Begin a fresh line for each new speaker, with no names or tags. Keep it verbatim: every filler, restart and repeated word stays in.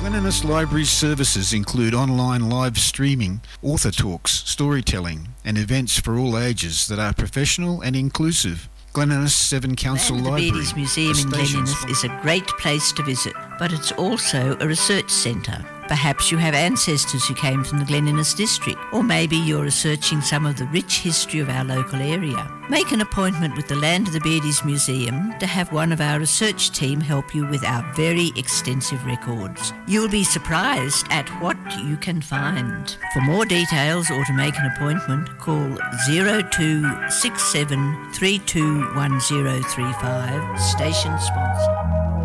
Glen Innes Library's services include online live streaming, author talks, storytelling and events for all ages that are professional and inclusive. Glen Innes Seven Council Library.
The Beatties Museum in Glen Innes is a great place to visit, but it's also a research centre. Perhaps you have ancestors who came from the Glen Innes district, or maybe you're researching some of the rich history of our local area. Make an appointment with the Land of the Beardies Museum to have one of our research team help you with our very extensive records. You'll be surprised at what you can find. For more details or to make an appointment, call zero two six seven three two one zero three five, station sponsor.